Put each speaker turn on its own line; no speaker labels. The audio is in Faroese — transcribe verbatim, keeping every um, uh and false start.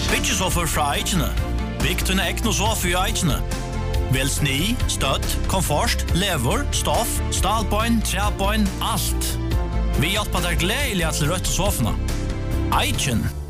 Byggesoffer fra Eichene. Bygg til ekne sofa i Eichene. Vel sni, støtt, komfort, lever, stoff, stalpoin, trepoin, alt. Vi hjelper deg gledelig til rødt sofene. Eichen.